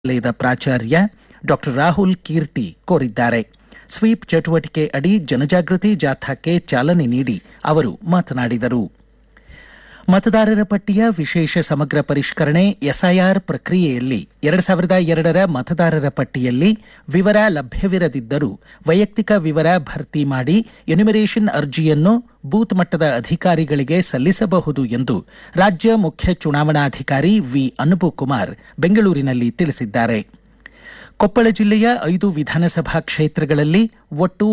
ವಿಶ್ವವಿದ್ಯಾಲಯದ ಪ್ರಾಚಾರ್ಯ ಡಾ ರಾಹುಲ್ ಕೀರ್ತಿ ಕೋರಿದ್ದಾರೆ. ಸ್ವೀಪ್ ಚಟುವಟಿಕೆ ಅಡಿ ಜನಜಾಗೃತಿ ಜಾಥಾಕ್ಕೆ ಚಾಲನೆ ನೀಡಿ ಅವರು ಮಾತನಾಡಿದರು. ಮತದಾರರ ಪಟ್ಟಿಯ ವಿಶೇಷ ಸಮಗ್ರ ಪರಿಷ್ಕರಣೆ ಎಸ್ಐಆರ್ ಪ್ರಕ್ರಿಯೆಯಲ್ಲಿ 2002ರ ಮತದಾರರ ಪಟ್ಟಿಯಲ್ಲಿ ವಿವರ ಲಭ್ಯವಿರದಿದ್ದರೂ ವೈಯಕ್ತಿಕ ವಿವರ ಭರ್ತಿ ಮಾಡಿ ಎನ್ಯುಮರೇಷನ್ ಅರ್ಜಿಯನ್ನು ಬೂತ್ ಮಟ್ಟದ ಅಧಿಕಾರಿಗಳಿಗೆ ಸಲ್ಲಿಸಬಹುದು ಎಂದು ರಾಜ್ಯ ಮುಖ್ಯ ಚುನಾವಣಾಧಿಕಾರಿ ವಿ ಅನುಪಕುಮಾರ್ ಬೆಂಗಳೂರಿನಲ್ಲಿ ತಿಳಿಸಿದ್ದಾರೆ. ಕೊಪ್ಪಳ ಜಿಲ್ಲೆಯ 5 ವಿಧಾನಸಭಾ ಕ್ಷೇತ್ರಗಳಲ್ಲಿ ಒಟ್ಟು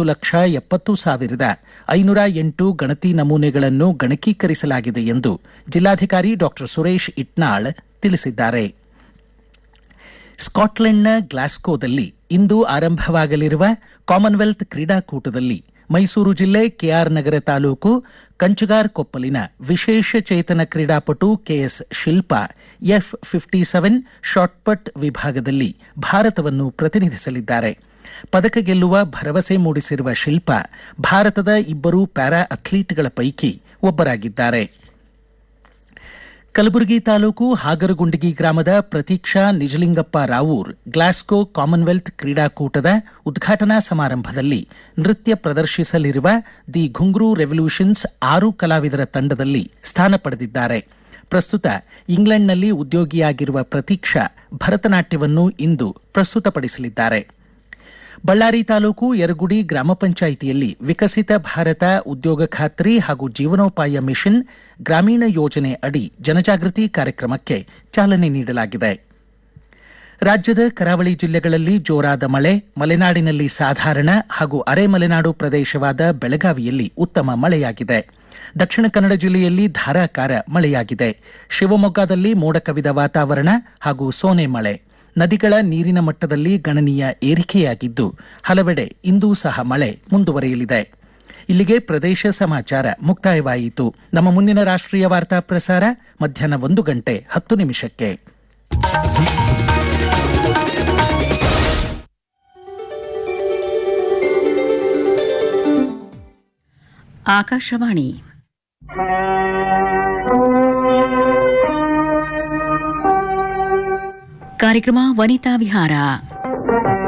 9,70,508 ಗಣತಿ ನಮೂನೆಗಳನ್ನು ಗಣಕೀಕರಿಸಲಾಗಿದೆ ಎಂದು ಜಿಲ್ಲಾಧಿಕಾರಿ ಡಾ ಸುರೇಶ್ ಇಟ್ನಾಳ್ ತಿಳಿಸಿದ್ದಾರೆ. ಸ್ಕಾಟ್ಲೆಂಡ್ನ ಗ್ಲಾಸ್ಕೋದಲ್ಲಿ ಇಂದು ಆರಂಭವಾಗಲಿರುವ ಕಾಮನ್ವೆಲ್ತ್ ಕ್ರೀಡಾಕೂಟದಲ್ಲಿ ಮೈಸೂರು ಜಿಲ್ಲೆ ಕೆಆರ್ ನಗರ ತಾಲೂಕು ಕಂಚಗಾರ್ ಕೊಪ್ಪಲಿನ ವಿಶೇಷ ಚೇತನ ಕ್ರೀಡಾಪಟು ಕೆಎಸ್ ಶಿಲ್ಪಾ F57 ಶಾಟ್ಪಟ್ ವಿಭಾಗದಲ್ಲಿ ಭಾರತವನ್ನು ಪ್ರತಿನಿಧಿಸಲಿದ್ದಾರೆ. ಪದಕ ಗೆಲ್ಲುವ ಭರವಸೆ ಮೂಡಿಸಿರುವ ಶಿಲ್ಪಾ ಭಾರತದ 2 ಪ್ಯಾರಾ ಅಥ್ಲೀಟ್ಗಳ ಪೈಕಿ ಒಬ್ಬರಾಗಿದ್ದಾರೆ. ಕಲಬುರಗಿ ತಾಲೂಕು ಹಾಗರಗುಂಡಗಿ ಗ್ರಾಮದ ಪ್ರತೀಕ್ಷಾ ನಿಜಲಿಂಗಪ್ಪ ರಾವೂರ್ ಗ್ಲಾಸ್ಗೋ ಕಾಮನ್ವೆಲ್ತ್ ಕ್ರೀಡಾಕೂಟದ ಉದ್ಘಾಟನಾ ಸಮಾರಂಭದಲ್ಲಿ ನೃತ್ಯ ಪ್ರದರ್ಶಿಸಲಿರುವ ದಿ ಘುಂಗ್ರೂ ರೆವಲ್ಯೂಷನ್ಸ್ 6 ಕಲಾವಿದರ ತಂಡದಲ್ಲಿ ಸ್ಥಾನ ಪಡೆದಿದ್ದಾರೆ. ಪ್ರಸ್ತುತ ಇಂಗ್ಲೆಂಡ್ನಲ್ಲಿ ಉದ್ಯೋಗಿಯಾಗಿರುವ ಪ್ರತೀಕ್ಷಾ ಭರತನಾಟ್ಯವನ್ನು ಇಂದು ಪ್ರಸ್ತುತಪಡಿಸಲಿದ್ದಾರೆ. ಬಳ್ಳಾರಿ ತಾಲೂಕು ಯರಗುಡಿ ಗ್ರಾಮ ಪಂಚಾಯಿತಿಯಲ್ಲಿ ವಿಕಸಿತ ಭಾರತ ಉದ್ಯೋಗ ಖಾತ್ರಿ ಹಾಗೂ ಜೀವನೋಪಾಯ ಮಿಷನ್ ಗ್ರಾಮೀಣ ಯೋಜನೆ ಅಡಿ ಜನಜಾಗೃತಿ ಕಾರ್ಯಕ್ರಮಕ್ಕೆ ಚಾಲನೆ ನೀಡಲಾಗಿದೆ. ರಾಜ್ಯದ ಕರಾವಳಿ ಜಿಲ್ಲೆಗಳಲ್ಲಿ ಜೋರಾದ ಮಳೆ, ಮಲೆನಾಡಿನಲ್ಲಿ ಸಾಧಾರಣ ಹಾಗೂ ಅರೆ ಮಲೆನಾಡು ಪ್ರದೇಶವಾದ ಬೆಳಗಾವಿಯಲ್ಲಿ ಉತ್ತಮ ಮಳೆಯಾಗಿದೆ. ದಕ್ಷಿಣ ಕನ್ನಡ ಜಿಲ್ಲೆಯಲ್ಲಿ ಧಾರಾಕಾರ ಮಳೆಯಾಗಿದೆ. ಶಿವಮೊಗ್ಗದಲ್ಲಿ ಮೋಡ ಕವಿದ ವಾತಾವರಣ ಹಾಗೂ ಸೋನೆ ಮಳೆ. ನದಿಗಳ ನೀರಿನ ಮಟ್ಟದಲ್ಲಿ ಗಣನೀಯ ಏರಿಕೆಯಾಗಿದ್ದು ಹಲವೆಡೆ ಇಂದೂ ಸಹ ಮಳೆ ಮುಂದುವರಿಯಲಿದೆ. ಇಲ್ಲಿಗೆ ಪ್ರದೇಶ ಸಮಾಚಾರ ಮುಕ್ತಾಯವಾಯಿತು. ನಮ್ಮ ಮುಂದಿನ ರಾಷ್ಟ್ರೀಯ ವಾರ್ತಾ ಪ್ರಸಾರ ಮಧ್ಯಾಹ್ನ 1:10 ಆಕಾಶವಾಣಿ ಕಾರ್ಯಕ್ರಮ ವನಿತಾ ವಿಹಾರ.